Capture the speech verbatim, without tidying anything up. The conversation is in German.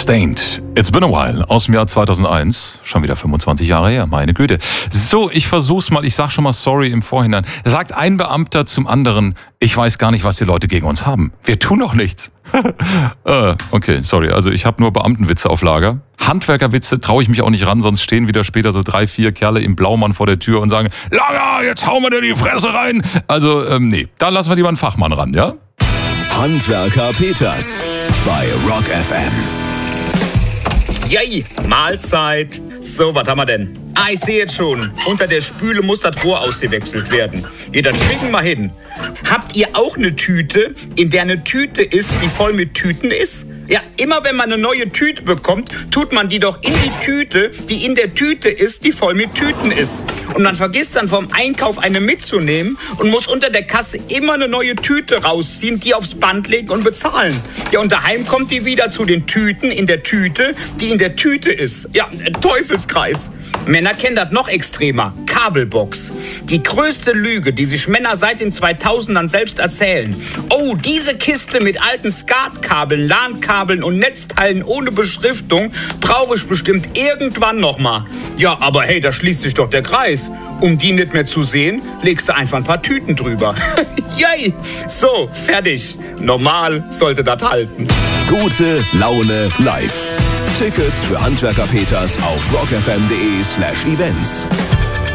Stained. It's been a while. Aus dem Jahr zweitausendeins. Schon wieder fünfundzwanzig Jahre her. Meine Güte. So, ich versuch's mal. Ich sag schon mal sorry im Vorhinein. Sagt ein Beamter zum anderen, ich weiß gar nicht, was die Leute gegen uns haben. Wir tun doch nichts. äh, okay, sorry. Also ich habe nur Beamtenwitze auf Lager. Handwerkerwitze traue ich mich auch nicht ran, sonst stehen wieder später so drei, vier Kerle im Blaumann vor der Tür und sagen, Langer, jetzt hauen wir dir die Fresse rein. Also, ähm, nee, da lassen wir lieber einen Fachmann ran, ja? Handwerker Peters bei Rock F M. Yay, Mahlzeit. So, was haben wir denn? Ah, ich sehe jetzt schon. Unter der Spüle muss das Rohr ausgewechselt werden. Ja, dann kriegen wir hin. Habt ihr auch eine Tüte, in der eine Tüte ist, die voll mit Tüten ist? Ja, immer wenn man eine neue Tüte bekommt, tut man die doch in die Tüte, die in der Tüte ist, die voll mit Tüten ist. Und man vergisst dann vom Einkauf eine mitzunehmen und muss unter der Kasse immer eine neue Tüte rausziehen, die aufs Band legen und bezahlen. Ja, und daheim kommt die wieder zu den Tüten in der Tüte, die in der Tüte ist. Ja, Teufelskreis. Männer kennen das noch extremer. Kabelbox. Die größte Lüge, die sich Männer seit den zweitausendern selbst erzählen. Oh, diese Kiste mit alten Skatkabeln, LAN-Kabeln und Netzteilen ohne Beschriftung brauche ich bestimmt irgendwann noch mal. Ja, aber hey, da schließt sich doch der Kreis. Um die nicht mehr zu sehen, legst du einfach ein paar Tüten drüber. Yay! So, fertig. Normal sollte das halten. Gute Laune live. Tickets für Handwerker Peters auf rockfm.de slash events.